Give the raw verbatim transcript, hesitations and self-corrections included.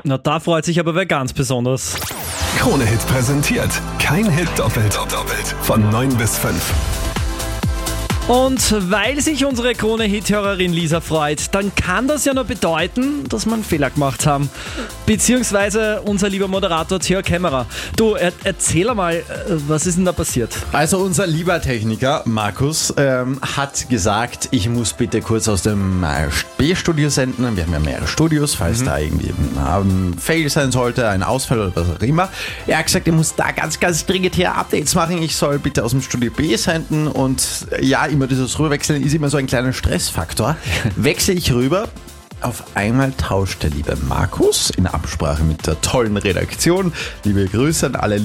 Na, da freut sich aber wer ganz besonders. Krone-Hit präsentiert. Kein Hit doppelt. doppelt. Von neun bis fünf. Und weil sich unsere Krone-Hit-Hörerin Lisa freut, dann kann das ja nur bedeuten, dass wir einen Fehler gemacht haben. Beziehungsweise unser lieber Moderator Theo Kämmerer. Du, er, erzähl einmal, was ist denn da passiert? Also unser lieber Techniker Markus ähm, hat gesagt, ich muss bitte kurz aus dem äh, B-Studio senden. Wir haben ja mehrere Studios, falls mhm. da irgendwie ein Fail sein sollte, ein Ausfall oder was auch immer. Er hat gesagt, er muss da ganz, ganz dringend hier Updates machen. Ich soll bitte aus dem Studio B senden und ja, immer dieses Rüberwechseln ist immer so ein kleiner Stressfaktor. Wechsle ich rüber. Auf einmal tauscht der liebe Markus in Absprache mit der tollen Redaktion. Liebe Grüße an alle